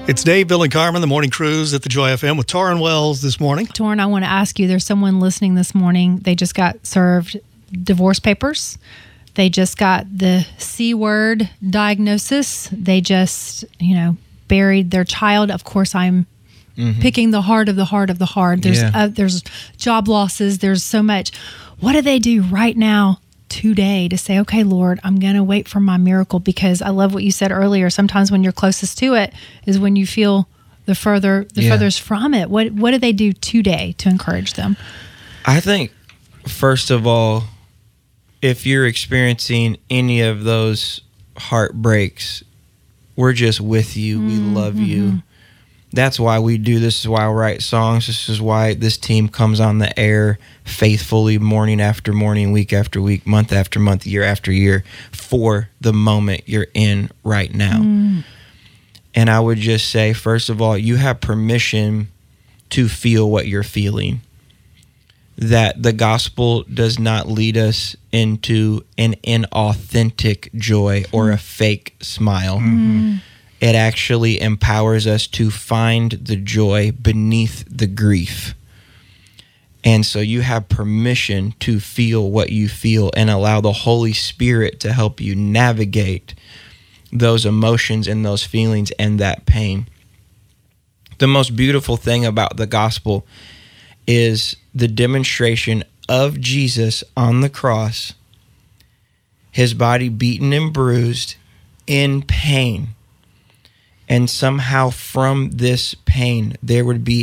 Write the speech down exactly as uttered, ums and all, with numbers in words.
It's Dave, Bill, and Carmen, the morning cruise at the Joy F M with Torrin Wells this morning. Torrin, I want to ask you, there's someone listening this morning. They just got served divorce papers. They just got the C word diagnosis. They just, you know, buried their child. Of course, I'm mm-hmm. picking the heart of the heart of the hard. There's yeah. uh, there's job losses. There's so much. What do they do right now, today, to say, okay, Lord, I'm going to wait for my miracle? Because I love what you said earlier. Sometimes when you're closest to it is when you feel the further the yeah. furthest from it. What what do they do today to encourage them? I think, first of all, if you're experiencing any of those heartbreaks, we're just with you. Mm-hmm. We love you. That's why we do this. This is why I write songs. This is why this team comes on the air faithfully morning after morning, week after week, month after month, year after year, for the moment you're in right now. Mm. And I would just say, first of all, you have permission to feel what you're feeling. That the gospel does not lead us into an inauthentic joy or a fake smile. Mm-hmm. It actually empowers us to find the joy beneath the grief. And so you have permission to feel what you feel and allow the Holy Spirit to help you navigate those emotions and those feelings and that pain. The most beautiful thing about the gospel is the demonstration of Jesus on the cross, his body beaten and bruised in pain. And somehow from this pain, there would be